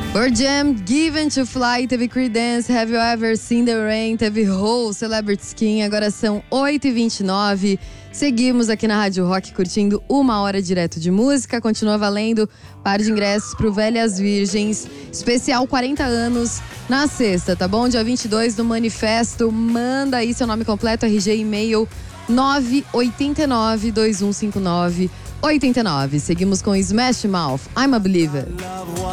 Pearl Jam, Given to Fly, teve Creedence, Have You Ever Seen the Rain, teve Hole, Celebrity Skin. Agora são 8h29. Seguimos aqui na Rádio Rock curtindo 1 hora direto de música. Continua valendo par de ingressos pro Velhas Virgens, especial 40 anos na sexta, tá bom? Dia 22 no Manifesto. Manda aí seu nome completo, RG, e-mail 989-2159-89. Seguimos com Smash Mouth, I'm a Believer.